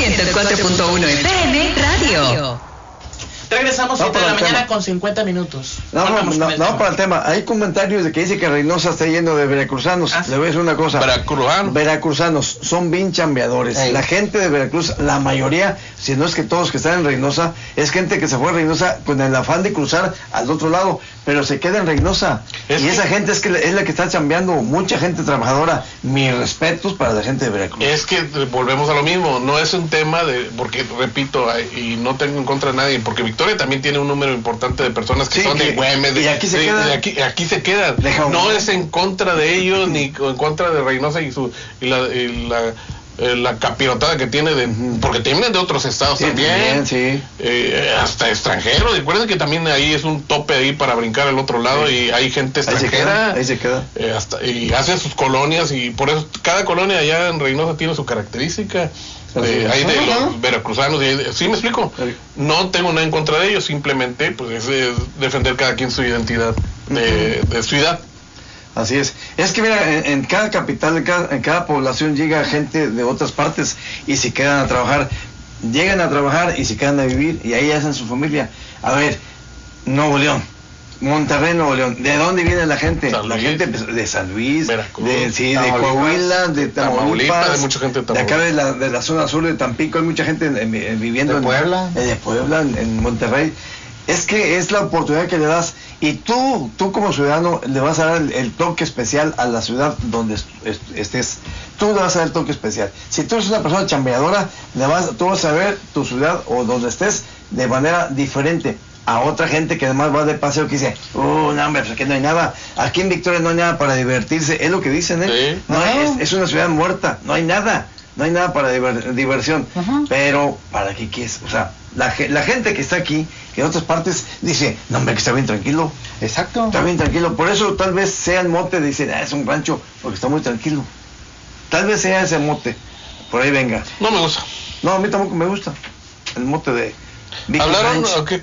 104.1 FM Radio. Regresamos 7 de la mañana con 50 minutos. No, para el tema. Hay comentarios de que dice que Reynosa está lleno de veracruzanos. Le voy a decir una cosa. Veracruzanos son bien chambeadores. La gente de Veracruz, la mayoría, si no es que todos que están en Reynosa, es gente que se fue a Reynosa con el afán de cruzar al otro lado, pero se queda en Reynosa. Esa gente es la que está chambeando. Mucha gente trabajadora. Mis respetos para la gente de Veracruz. Es que volvemos a lo mismo. No es un tema de, porque repito, y no tengo en contra de nadie, porque Victoria también tiene un número importante de personas que son de Güemes, y aquí se quedan. Aquí se quedan. No es en contra de ellos ni en contra de Reynosa y la capirotada que tiene porque tienen de otros estados también, hasta extranjeros. Recuerden que también ahí es un tope ahí para brincar al otro lado, y hay gente extranjera, ahí se queda. Y hacen sus colonias, y por eso cada colonia allá en Reynosa tiene su característica. Hay de los veracruzanos, ¿sí me explico? No tengo nada en contra de ellos, simplemente pues es defender cada quien su identidad de ciudad. Así es. Es que mira, en cada capital, en cada población llega gente de otras partes y se quedan a trabajar. Llegan a trabajar y se quedan a vivir, y ahí hacen su familia. A ver, Nuevo León, Monterrey, Nuevo León, ¿de dónde viene la gente? La gente de San Luis, Veracruz, de Coahuila, de Tamaulipas, de mucha gente de acá de la zona sur de Tampico. Hay mucha gente viviendo de Puebla, en Monterrey. Es que es la oportunidad que le das, y tú como ciudadano le vas a dar el toque especial a la ciudad donde estés. Tú le vas a dar el toque especial. Si tú eres una persona chambeadora, tú vas a ver tu ciudad o donde estés de manera diferente a otra gente que además va de paseo, que dice, no hombre, pues aquí no hay nada. Aquí en Victoria no hay nada para divertirse. Es lo que dicen, ¿eh? Sí. Es una ciudad muerta, no hay nada. No hay nada para diversión. Pero, ¿para qué quieres? O sea, la gente que está aquí, que en otras partes, dice, no hombre, que está bien tranquilo. Exacto. Está bien tranquilo. Por eso tal vez sea el mote, dicen, es un rancho, porque está muy tranquilo. Tal vez sea ese mote. Por ahí venga. No me gusta. No, a mí tampoco me gusta el mote de Big ¿Hablaron?